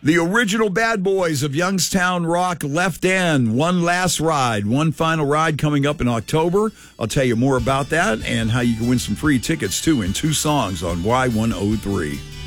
The original bad boys of Youngstown Rock Left End. One last ride, one final ride coming up in October. I'll tell you more about that and how you can win some free tickets, too, in 2 songs on Y103.